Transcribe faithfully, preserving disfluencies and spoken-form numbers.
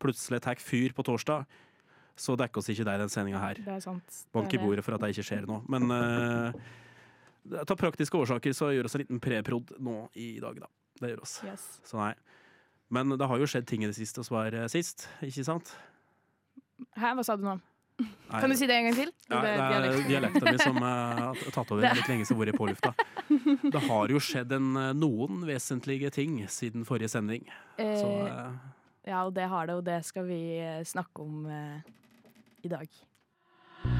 plutselig tar fyr på torsdag, så dekker oss ikke det i den sendingen her. Det er sant. Bank i bordet for at det ikke skjer noe. Men uh, av praktiske årsaker så gjør oss en liten preprod nå i dag, da. Det gjør oss. Yes. Så nei. Men det har jo skjedd ting i det siste, og så var sist, ikke sant? Hæ, hva sa du nå? Nei, kan du si det en gang til? Ja, det er dialekten min som uh, har tatt over litt lenge som har vært på lufta. Det har jo skjedd en, noen vesentlige ting siden forrige sending. Eh, så, uh, ja, og det har det, og det skal vi snakke om uh, i dag.